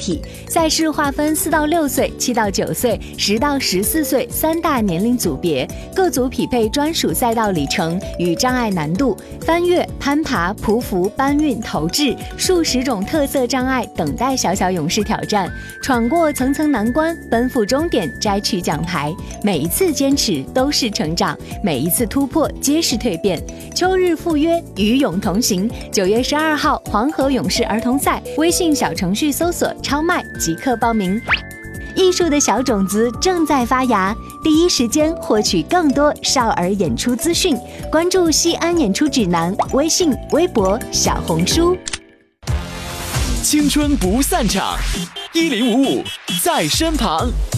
体。赛事划分4到6岁、7到9岁、10到14岁3大年龄组别，各组匹配专属赛道里程与障碍难度，翻越、攀爬、匍匐、搬运、投掷数十种特色障碍等待小小勇士挑战，闯过层层难关，奔赴终点，摘取奖牌。每一次坚持都是成长，每一次突破皆是蜕变。秋日赴约，与勇同行。9月12号黄河勇士儿童赛，微信小程序搜索超麦即刻报名。艺术的小种子正在发芽，第一时间获取更多少儿演出资讯，关注西安演出指南微信、微博、小红书。 青春不散场，1055在身旁。